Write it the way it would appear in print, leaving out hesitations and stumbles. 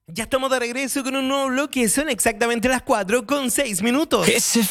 Ya estamos de regreso con un nuevo bloque. Son exactamente las 4:06.